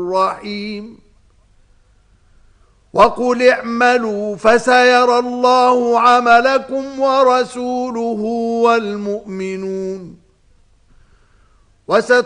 رحيم وقل اعملوا فسيرى الله عملكم ورسوله والمؤمنون